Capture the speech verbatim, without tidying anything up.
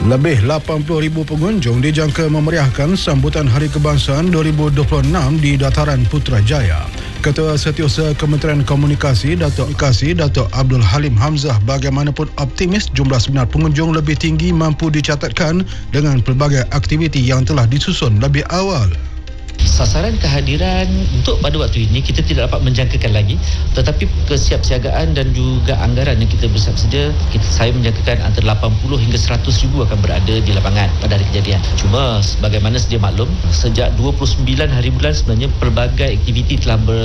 Lebih lapan puluh ribu pengunjung dijangka memeriahkan sambutan Hari Kebangsaan dua ribu dua puluh enam di Dataran Putrajaya. Ketua Setiausaha Kementerian Komunikasi Datuk Komunikasi Datuk Abdul Halim Hamzah bagaimanapun optimis jumlah sebenar pengunjung lebih tinggi mampu dicatatkan dengan pelbagai aktiviti yang telah disusun lebih awal. Sasaran kehadiran untuk pada waktu ini kita tidak dapat menjangkakan lagi, tetapi kesiapsiagaan dan juga anggaran yang kita bersiap sedia, kita, saya menjangkakan antara lapan puluh hingga seratus ribu akan berada di lapangan pada hari kejadian. Cuma sebagaimana sedia maklum, sejak dua puluh sembilan hari bulan sebenarnya pelbagai aktiviti telah ber